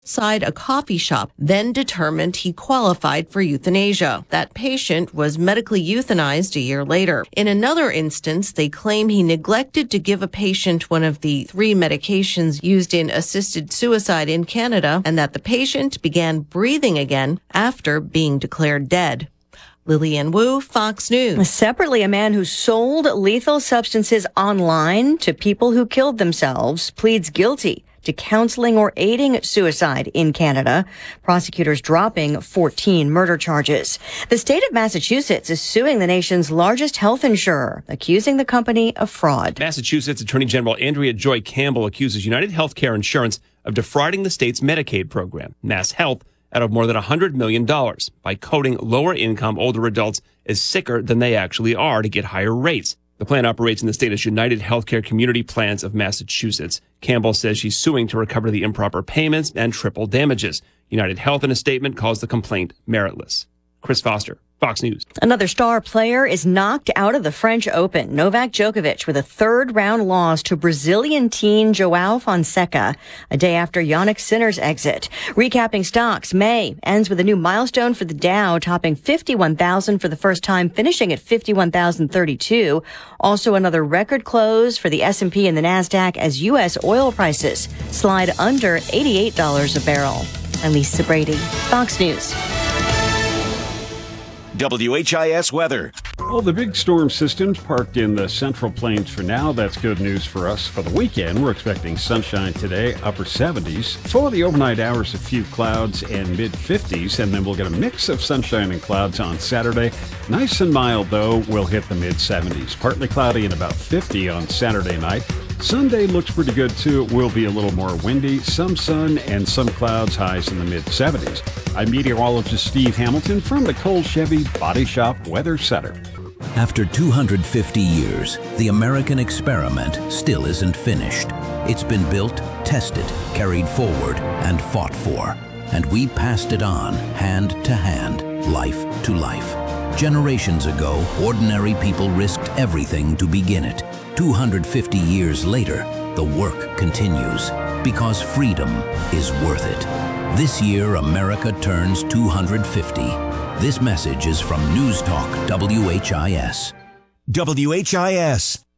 outside a coffee shop, then determined he qualified for euthanasia. That patient was medically euthanized a year later. In another instance, they claim he neglected to give a patient one of the 3 medications used in assisted suicide in Canada, and that the patient began breathing again after being declared dead. Lillian Wu, Fox News. Separately, a man who sold lethal substances online to people who killed themselves pleads guilty to counseling or aiding suicide in Canada. Prosecutors dropping 14 murder charges. The state of Massachusetts is suing the nation's largest health insurer, accusing the company of fraud. Massachusetts Attorney General Andrea Joy Campbell accuses United Healthcare Insurance of defrauding the state's Medicaid program, MassHealth, out of more than $100 million by coding lower-income older adults as sicker than they actually are to get higher rates. The plan operates in the state as United Healthcare Community Plans of Massachusetts. Campbell says she's suing to recover the improper payments and triple damages. United Health, in a statement, calls the complaint meritless. Chris Foster, Fox News. Another star player is knocked out of the French Open. Novak Djokovic with a third-round loss to Brazilian teen João Fonseca a day after Jannik Sinner's exit. Recapping stocks, May ends with a new milestone for the Dow, topping 51,000 for the first time, finishing at 51,032. Also another record close for the S&P and the Nasdaq as U.S. oil prices slide under $88 a barrel. I'm Lisa Brady, Fox News. WHIS weather. Well, the big storm system's parked in the Central Plains for now. That's good news for us. For the weekend, we're expecting sunshine today, upper 70s. For the overnight hours, a few clouds and mid-50s, and then we'll get a mix of sunshine and clouds on Saturday. Nice and mild, though. We'll hit the mid-70s. Partly cloudy and about 50 on Saturday night. Sunday looks pretty good, too. It will be a little more windy. Some sun and some clouds, highs in the mid-70s. I'm meteorologist Steve Hamilton from the Cole Chevy Body Shop Weather Center. After 250 years, the American experiment still isn't finished. It's been built, tested, carried forward, and fought for. And we passed it on, hand to hand, life to life. Generations ago, ordinary people risked everything to begin it. 250 years later, the work continues, because freedom is worth it. This year, America turns 250. This message is from News Talk WHIS. WHIS.